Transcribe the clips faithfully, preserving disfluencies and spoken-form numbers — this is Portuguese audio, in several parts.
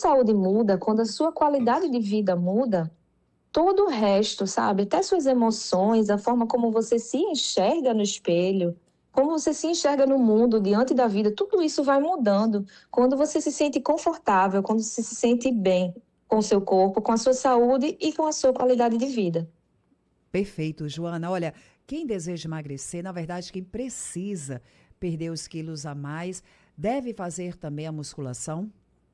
saúde muda, quando a sua qualidade de vida muda, todo o resto, sabe? Até suas emoções, a forma como você se enxerga no espelho, como você se enxerga no mundo, diante da vida, tudo isso vai mudando. Quando você se sente confortável, quando você se sente bem com o seu corpo, com a sua saúde e com a sua qualidade de vida. Perfeito, Joana. Olha, quem deseja emagrecer, na verdade, quem precisa perder os quilos a mais, deve fazer também a musculação?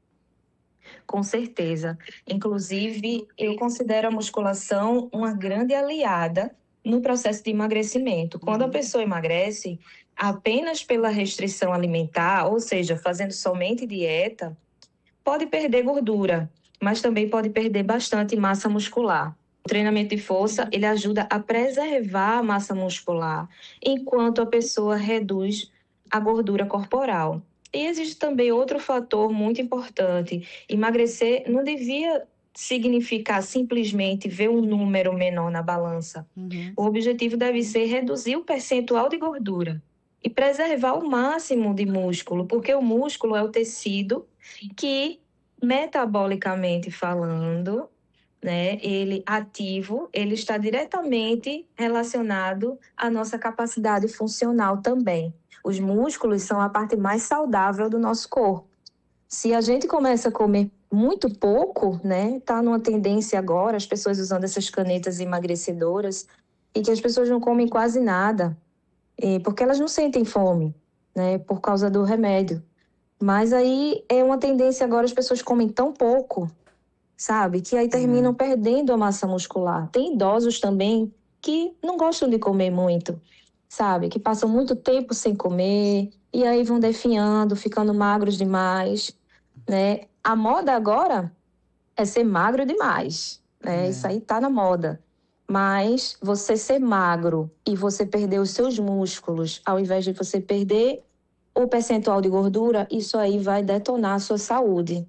Com certeza. Inclusive, eu considero a musculação uma grande aliada no processo de emagrecimento. Quando a Uhum. pessoa emagrece apenas pela restrição alimentar, ou seja, fazendo somente dieta, pode perder gordura, mas também pode perder bastante massa muscular. O treinamento de força, ele ajuda a preservar a massa muscular, enquanto a pessoa reduz a gordura corporal. E existe também outro fator muito importante. Emagrecer não devia significar simplesmente ver um número menor na balança. Uhum. O objetivo deve ser reduzir o percentual de gordura e preservar o máximo de músculo, porque o músculo é o tecido que, metabolicamente falando, né, ele ativo, ele está diretamente relacionado à nossa capacidade funcional também. Os músculos são a parte mais saudável do nosso corpo. Se a gente começa a comer muito pouco, né, tá numa tendência agora, as pessoas usando essas canetas emagrecedoras, e que as pessoas não comem quase nada, eh, porque elas não sentem fome, né, por causa do remédio. Mas aí é uma tendência agora, as pessoas comem tão pouco, sabe? Que aí terminam É. perdendo a massa muscular. Tem idosos também que não gostam de comer muito, sabe? Que passam muito tempo sem comer e aí vão definhando, ficando magros demais, né? A moda agora é ser magro demais, né? Isso É. aí tá na moda. Mas você ser magro e você perder os seus músculos, ao invés de você perder o percentual de gordura, isso aí vai detonar a sua saúde.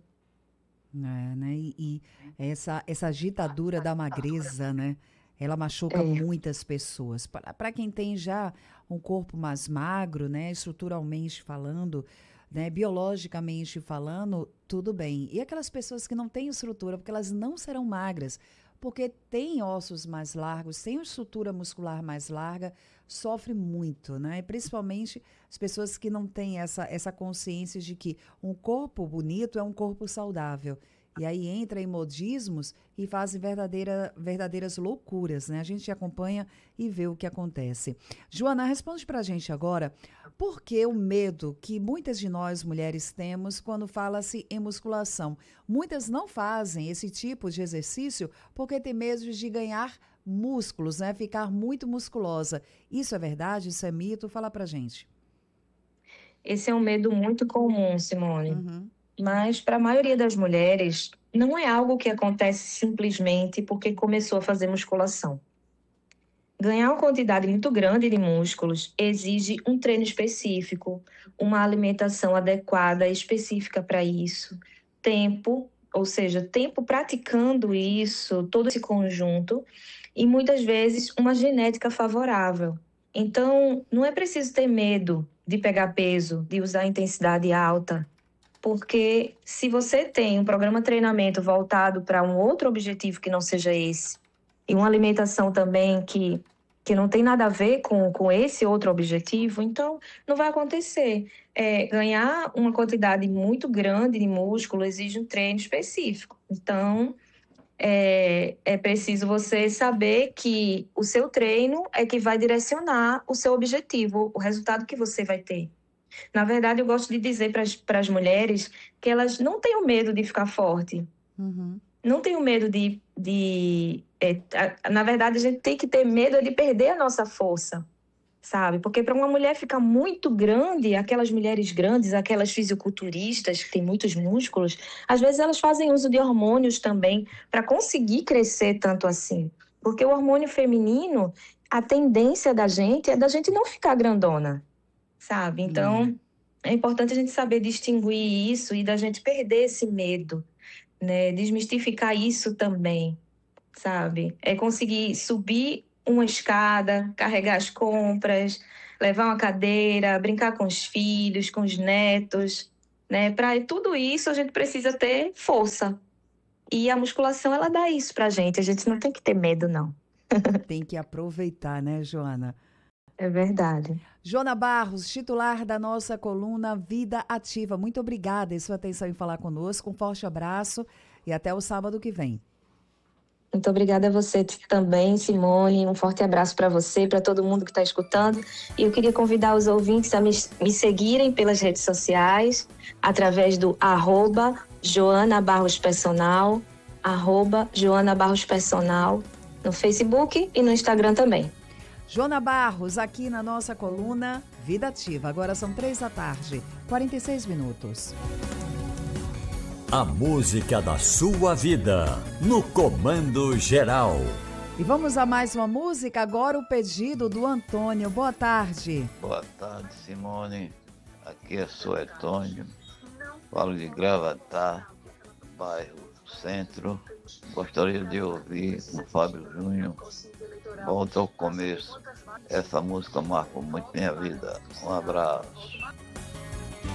É, né? E, e essa, essa ditadura da magreza, né? Ela machuca É. muitas pessoas. Para quem tem já um corpo mais magro, né? Estruturalmente falando, né? Biologicamente falando, tudo bem. E aquelas pessoas que não têm estrutura, porque elas não serão magras, porque têm ossos mais largos, têm uma estrutura muscular mais larga, sofre muito, né? E principalmente as pessoas que não têm essa, essa consciência de que um corpo bonito é um corpo saudável. E aí entra em modismos e fazem verdadeira, verdadeiras loucuras, né? A gente acompanha e vê o que acontece. Joana, responde pra gente agora, por que o medo que muitas de nós mulheres temos quando fala-se em musculação? Muitas não fazem esse tipo de exercício porque tem medo de ganhar músculos, né? Ficar muito musculosa. Isso é verdade? Isso é mito? Fala pra gente. Esse é um medo muito comum, Simone. Uhum. Mas para a maioria das mulheres, não é algo que acontece simplesmente porque começou a fazer musculação. Ganhar uma quantidade muito grande de músculos exige um treino específico, uma alimentação adequada e específica para isso, tempo, ou seja, tempo praticando isso, todo esse conjunto, e muitas vezes uma genética favorável. Então, não é preciso ter medo de pegar peso, de usar intensidade alta, porque se você tem um programa de treinamento voltado para um outro objetivo que não seja esse, e uma alimentação também que, que não tem nada a ver com, com esse outro objetivo, então não vai acontecer. É, ganhar uma quantidade muito grande de músculo exige um treino específico. Então, é, é preciso você saber que o seu treino é que vai direcionar o seu objetivo, o resultado que você vai ter. Na verdade, eu gosto de dizer para as mulheres que elas não tenham medo de ficar forte, Uhum. não tenham medo de. de é, a- na verdade, a gente tem que ter medo de perder a nossa força, sabe? Porque para uma mulher ficar muito grande, aquelas mulheres grandes, aquelas fisiculturistas que têm muitos músculos, às vezes elas fazem uso de hormônios também para conseguir crescer tanto assim. Porque o hormônio feminino, a tendência da gente é da gente não ficar grandona, sabe? É. Então, é importante a gente saber distinguir isso e da gente perder esse medo, né? Desmistificar isso também, sabe? É conseguir subir uma escada, carregar as compras, levar uma cadeira, brincar com os filhos, com os netos, né? Para tudo isso, a gente precisa ter força. E a musculação, ela dá isso pra gente. A gente não tem que ter medo, não. Tem que aproveitar, né, Joana? É verdade. Joana Barros, titular da nossa coluna Vida Ativa. Muito obrigada e sua atenção em falar conosco. Um forte abraço e até o sábado que vem. Muito obrigada a você também, Simone. Um forte abraço para você, para todo mundo que está escutando. E eu queria convidar os ouvintes a me, me seguirem pelas redes sociais, através do arroba Joana Barros Personal, arroba Joana Barros Personal, no Facebook e no Instagram também. Joana Barros, aqui na nossa coluna Vida Ativa. Agora são três da tarde, quarenta e seis minutos. A música da sua vida, no Comando Geral. E vamos a mais uma música, agora o pedido do Antônio. Boa tarde. Boa tarde, Simone. Aqui é Suetônio. Falo de Gravatar, bairro Centro. Gostaria de ouvir com Fábio Júnior. Volta ao começo. Essa música marcou muito minha vida. Um abraço.